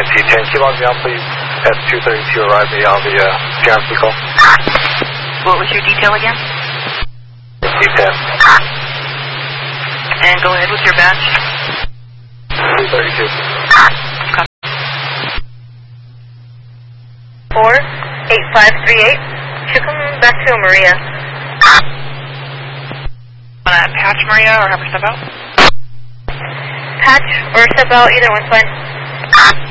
T10. Can you log me out, please? S232 arrived me on the ground vehicle. What was your detail again? T10. And go ahead with your badge. 232. 48538. Should come back to Maria. Want to patch Maria or have her step out? Patch or step out, either one's fine.